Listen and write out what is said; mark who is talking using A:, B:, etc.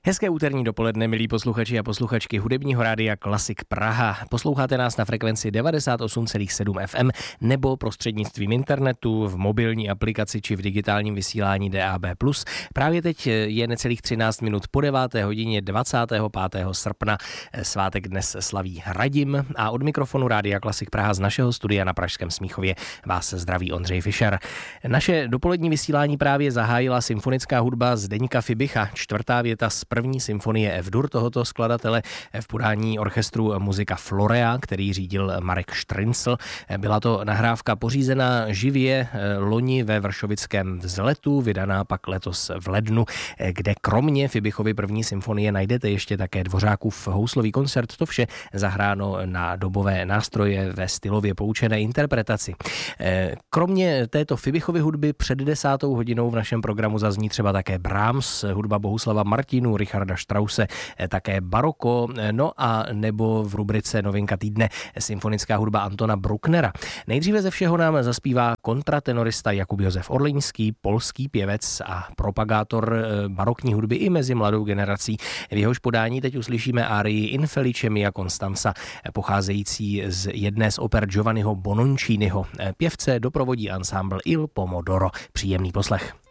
A: Hezké úterní dopoledne, milí posluchači a posluchačky hudebního rádia Klasik Praha. Posloucháte nás na frekvenci 98,7 FM nebo prostřednictvím internetu, v mobilní aplikaci či v digitálním vysílání DAB+. Právě teď je necelých 13 minut po 9. hodině 25. srpna. Svátek dnes slaví Radim a od mikrofonu rádia Klasik Praha z našeho studia na Pražském Smíchově vás zdraví Ondřej Fischer. Naše dopolední vysílání právě zahájila symfonická hudba Zdeňka Fibicha, čtvrtá věta z první symfonie F-dur tohoto skladatele v podání orchestru Muzika Florea, který řídil Marek Štrincl. Byla to nahrávka pořízená živě loni ve Vršovickém Vzletu, vydaná pak letos v lednu, kde kromě Fibichovy první symfonie najdete ještě také Dvořákův houslový koncert. To vše zahráno na dobové nástroje ve stylově poučené interpretaci. Kromě této Fibichovy hudby před 10. hodinou v našem programu zazní třeba také Brahms, hudba Bohuslava Martinů, Richarda Strause, také baroko, no a nebo v rubrice Novinka týdne symfonická hudba Antona Brucknera. Nejdříve ze všeho nám zaspívá kontratenorista Jakub Josef Orliňský, polský pěvec a propagátor barokní hudby i mezi mladou generací. V jehož podání teď uslyšíme árii Infelice mia Constanza, pocházející z jedné z oper Giovanniho Bononciniho. Pěvce doprovodí ansámbl Il Pomodoro. Příjemný poslech.